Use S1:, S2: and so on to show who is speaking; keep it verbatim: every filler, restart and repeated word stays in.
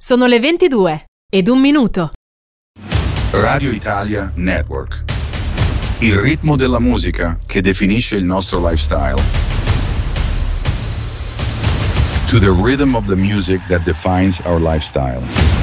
S1: Sono le ventidue ed un minuto.
S2: Radio Italia Network. Il ritmo della musica che definisce il nostro lifestyle. To the rhythm of the music that defines our lifestyle.